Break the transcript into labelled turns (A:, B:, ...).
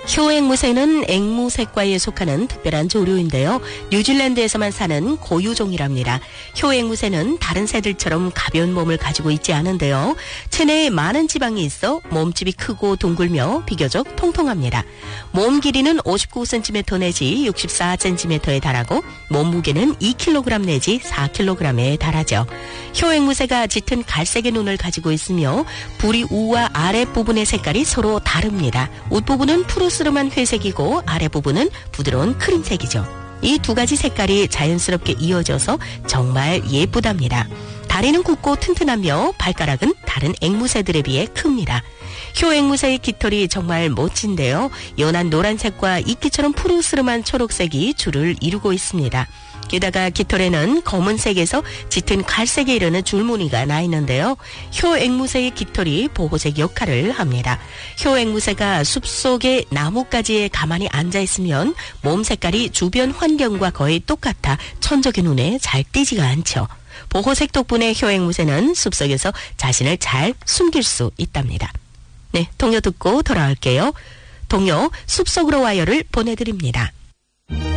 A: 효앵무새는 앵무새과에 속하는 특별한 조류인데요. 뉴질랜드에서만 사는 고유종이랍니다. 효앵무새는 다른 새들처럼 가벼운 몸을 가지고 있지 않은데요. 체내에 많은 지방이 있어 몸집이 크고 둥글며 비교적 통통합니다. 몸 길이는 59cm 내지 64cm에 달하고 몸무게는 2kg 내지 4kg에 달하죠. 효앵무새가 짙은 갈색의 눈을 가지고 있으며 부리 우와 아랫부분의 색깔이 서로 다릅니다. 웃부분은 푸르스름한 회색이고 아랫부분은 부드러운 크림색이죠. 이 두 가지 색깔이 자연스럽게 이어져서 정말 예쁘답니다. 다리는 굵고 튼튼하며 발가락은 다른 앵무새들에 비해 큽니다. 효앵무새의 깃털이 정말 멋진데요. 연한 노란색과 이끼처럼 푸르스름한 초록색이 줄을 이루고 있습니다. 게다가 깃털에는 검은색에서 짙은 갈색에 이르는 줄무늬가 나 있는데요. 효앵무새의 깃털이 보호색 역할을 합니다. 효앵무새가 숲속의 나뭇가지에 가만히 앉아있으면 몸 색깔이 주변 환경과 거의 똑같아 천적의 눈에 잘 띄지가 않죠. 보호색 덕분에 효앵무새는 숲속에서 자신을 잘 숨길 수 있답니다. 네, 동요 듣고 돌아올게요. 동요 숲속으로 와요를 보내드립니다.